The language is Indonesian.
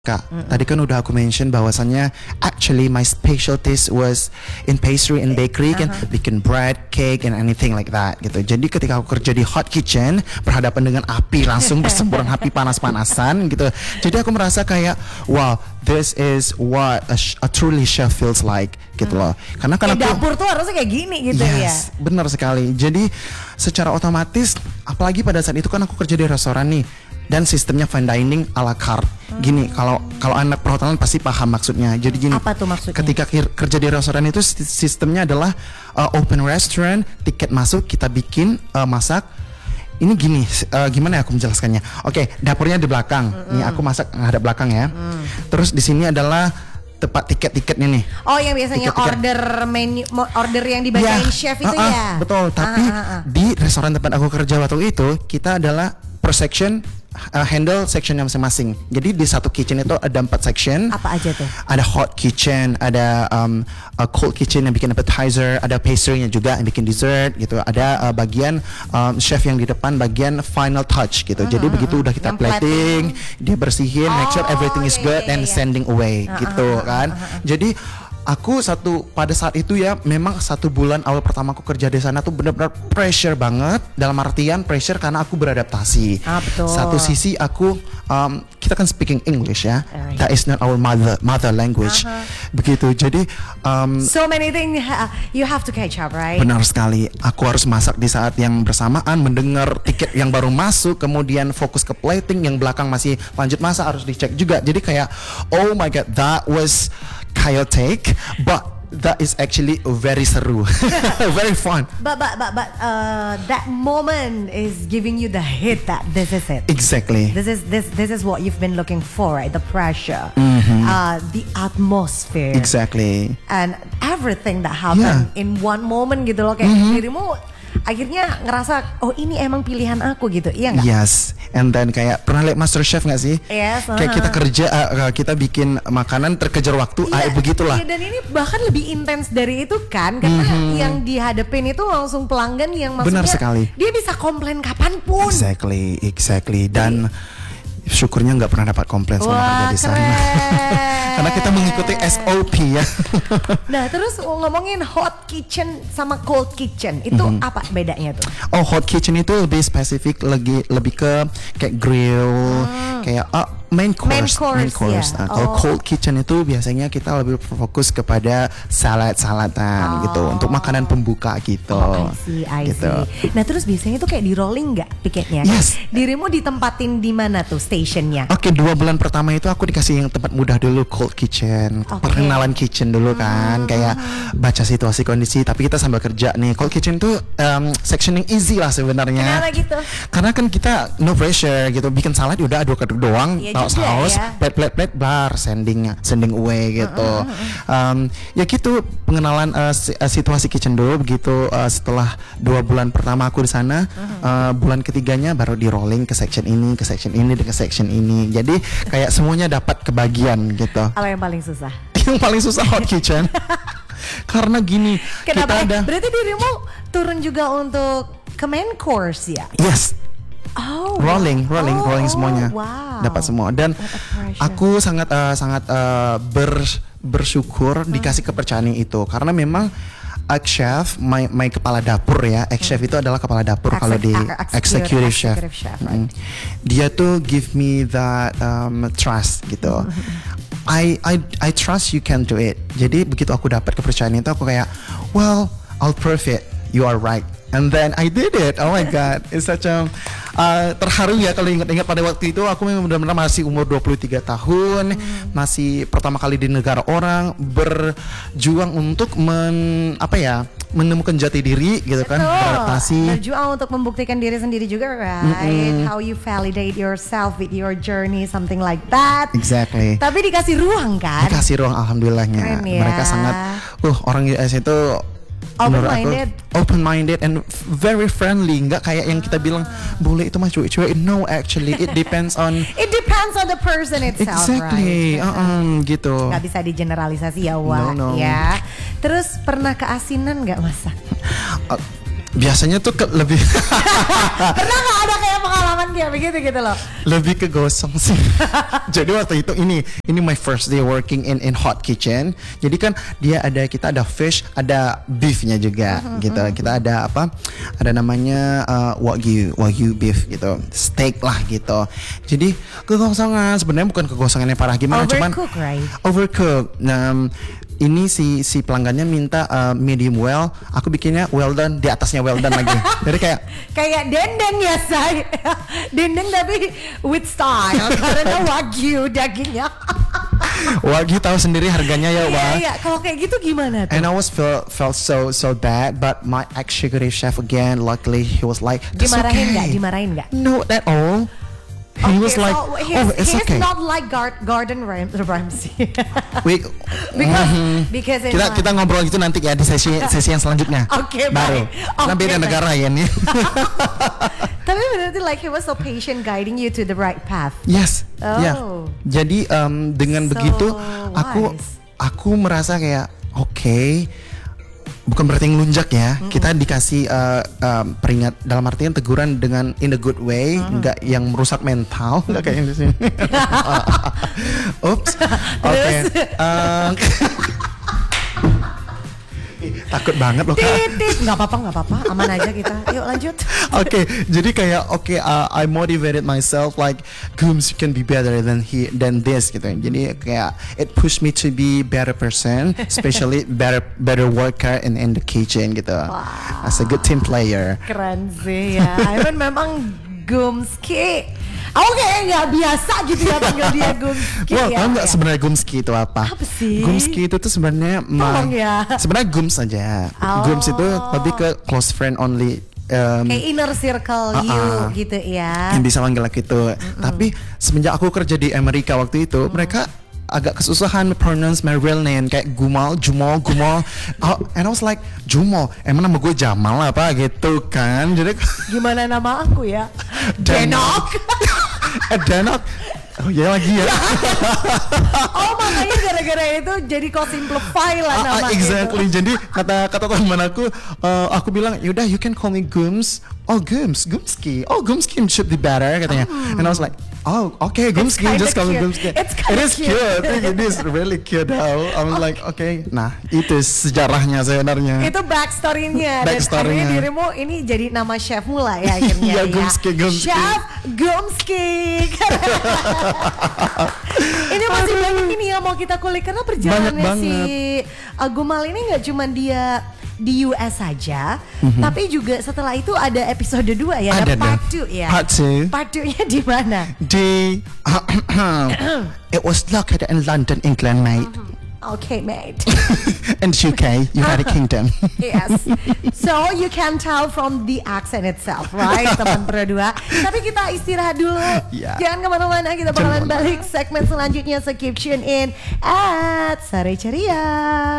Kak, tadi kan udah aku mention bahwasannya actually my specialties was in pastry and bakery, kan bikin bread, cake and anything like that gitu. Jadi ketika aku kerja di hot kitchen, berhadapan dengan api langsung bersemburan api panas-panasan gitu. Jadi aku merasa kayak wow, this is what a truly chef feels like gitu loh. Karena kan aku dapur tuh harusnya kayak gini gitu ya. Yes, benar sekali. Jadi secara otomatis, apalagi pada saat itu kan aku kerja di restoran nih. Dan sistemnya fine dining ala carte. Gini, kalau anak perhotelan pasti paham maksudnya. Jadi gini, apa tuh maksudnya? Ketika kerja di restoran itu sistemnya adalah open restaurant, tiket masuk kita bikin, masak. Ini gini, gimana ya aku menjelaskannya? Oke, dapurnya di belakang. Ini aku masak ngadep belakang ya. Terus di sini adalah tempat tiket-tiketnya nih. Oh, yang biasanya Tiket-tiket. order menu, order yang dibacain chef itu ya. Betul, tapi di restoran tempat aku kerja waktu itu kita adalah per section handle sectionnya masing-masing. Jadi di satu kitchen itu ada 4 section. Apa aja tuh? Ada hot kitchen, ada a cold kitchen yang bikin appetizer, ada pastry-nya juga yang bikin dessert gitu. Ada bagian chef yang di depan bagian final touch gitu. Jadi begitu udah kita plating, dia bersihin, make sure everything is good and sending away gitu kan. Jadi aku pada saat itu ya memang 1 bulan awal pertama aku kerja di sana tuh benar-benar pressure banget, dalam artian pressure karena aku beradaptasi. Betul. Satu sisi aku kita kan speaking English ya, that is not our mother language. Begitu. Jadi so many things you have to catch up, right? benar sekali. Aku harus masak di saat yang bersamaan, mendengar tiket yang baru masuk, kemudian fokus ke plating, yang belakang masih lanjut masak harus dicek juga. Jadi kayak oh my god, that was chaotic, but that is actually very seru, very fun. But that moment is giving you the hit that this is it. Exactly. This is what you've been looking for, right? The pressure, the atmosphere, Exactly. and everything that happened in one moment gitu loh, kayak dirimu akhirnya ngerasa oh ini emang pilihan aku gitu, iya nggak? Yes, and then kayak pernah lihat Master Chef nggak sih? Yes. Kayak kita kerja, kita bikin makanan terkejar waktu, begitulah. Iya, dan ini bahkan lebih intens dari itu kan, karena yang dihadapin itu langsung pelanggan yang maksudnya Benar sekali. dia bisa komplain kapanpun. Exactly. Dan syukurnya nggak pernah dapat komplain selama kerja di sana. Karena kita mengikuti SOP ya. Nah, terus ngomongin hot kitchen sama cold kitchen, itu apa bedanya tuh? Oh, hot kitchen itu lebih spesifik, lebih ke kayak grill, kayak main course. Ya. Nah, kalau cold kitchen itu biasanya kita lebih fokus kepada saladan gitu, untuk makanan pembuka gitu. I see. Nah, terus biasanya tuh kayak di rolling nggak tiketnya? Yes. Dirimu ditempatin di mana tuh stationnya? Oke, 2 bulan pertama itu aku dikasih yang tempat mudah dulu, cold kitchen, perkenalan kitchen dulu kan, kayak baca situasi kondisi. Tapi kita sambil kerja nih. Cold kitchen tuh sectioning easy lah sebenarnya. Kenapa gitu? Karena kan kita no pressure gitu, bikin salad udah aduk-aduk doang, taruh saus, plate bar, sending away gitu. Ya gitu, pengenalan situasi kitchen dulu. Begitu setelah 2 bulan pertama aku di sana, bulan ketiganya baru di rolling ke section ini, ke section ini, dan ke section ini. Jadi kayak semuanya dapat kebagian gitu. Apa yang paling susah? Yang paling susah hot kitchen. Karena gini, kenapa? kita ada. Berarti dirimu turun juga untuk ke main course ya? Yes. Rolling semuanya. Wow. Dapat semua. Dan aku sangat bersyukur dikasih kepercayaan itu, karena memang ex-chef, my kepala dapur ya. Ex-chef itu adalah kepala dapur kalau di executive chef. Right? Dia tuh give me that trust gitu. I trust you can do it. Jadi begitu aku dapat kepercayaan itu, aku kayak, well, I'll prove it. You are right. And then I did it. Oh my god, it's such a terharu ya kalau ingat-ingat pada waktu itu. Aku memang benar-benar masih umur 23 tahun, masih pertama kali di negara orang, berjuang untuk menemukan jati diri gitu kan, beradaptasi. Berjuang untuk membuktikan diri sendiri juga, right? How you validate yourself with your journey, something like that. Exactly. Tapi dikasih ruang kan? Dikasih ruang, alhamdulillahnya. Keren, ya. Mereka sangat, orang US itu open-minded and very friendly. Nggak kayak yang kita bilang boleh itu mah cuek-cuek. No, actually it depends on the person itself. Exactly, right? gitu. Nggak bisa digeneralisasi ya, Wak. No. Ya. Terus pernah keasinan nggak masak? Biasanya tuh lebih Pernah nggak ada kayak pengalaman kayak begitu gitu loh? lebih ke gosong sih. Jadi waktu itu ini my first day working in hot kitchen. Jadi kan kita ada fish, ada beefnya juga gitu. Kita ada apa? Ada namanya wagyu beef gitu, steak lah gitu. Jadi kegosongan, sebenarnya bukan kegosongan yang parah gimana, cuman overcook. Nah, ini si pelanggannya minta medium well, aku bikinnya well done, di atasnya well done lagi. Jadi kayak dendeng ya, say. Dendeng tapi with style karena wagyu dagingnya. Wagyu tahu sendiri harganya ya, Wak. Iya, kalau kayak gitu gimana tuh? And I was felt so bad, but my executive chef again, luckily he was like, Dimarahin nggak? No, at all. He was like, it's okay. He's not like Gordon Ramsay. because kita ngobrol gitu nanti ya di sesi yang selanjutnya. Oke, baru. Karena beda negara ya nih. Tapi berarti like he was so patient guiding you to the right path. Yes. Yeah. Jadi dengan begitu aku merasa kayak oke. Bukan berarti ngelunjak ya. Kita dikasih peringat, dalam artian teguran dengan in a good way, nggak yang merusak mental, nggak kayak yang di sini. Oops. Oke. Takut banget loh, Kak. Nggak apa-apa, aman aja kita. Yuk lanjut. Oke, jadi kayak I motivated myself like Gooms, you can be better than this gitu. Jadi kayak it pushed me to be better person, especially better worker in the kitchen gitu. Wow. As a good team player. Keren sih ya. Memang Gumski. Aku kayak nggak biasa gitu ya panggil dia Gumski. Wah, tahu nggak sebenarnya Gumski itu apa? Apa sih? Gumski itu tuh sebenarnya sebenarnya Gums aja. Gums itu lebih ke close friend only. Kayak inner circle you gitu ya. Yang bisa manggil aku itu. Tapi semenjak aku kerja di Amerika waktu itu, mereka agak kesusahan pronounce my real name, kayak Jumal. And I was like, Jumal, emang nama gue Jamal apa gitu kan. Jadi gimana nama aku ya? Denok. Denok. Oh iya lagi ya. Oh makanya gara-gara itu jadi kau simplify lah nama exactly. itu. Jadi kata teman aku bilang, yaudah you can call me Gooms. Oh Gumski. Oh Gumski should be better katanya. And I was like, oh okay, Gumski, just call me Gumski. It is cute. It is really cute. I'm like okay. Nah itu sejarahnya sebenarnya. Itu backstory-nya. Dan akhirnya dirimu ini jadi nama chefmu lah ya akhirnya. Ya Gumski. Chef Gumski. Ini masih banyak ini yang mau kita kulik karena perjalanannya si Gumal ini nggak cuma dia di US saja, tapi juga setelah itu ada episode 2 ya, ada part 2 ya. Part 2-nya di mana? It was located in London, England, mate. Okay, mate. In the UK, United Kingdom. Yes. So you can tell from the accent itself, right, teman berdua. Tapi kita istirahat dulu. Yeah. Jangan kemana-mana, kita bakalan balik segmen selanjutnya. So keep tune in at Sore Ceria.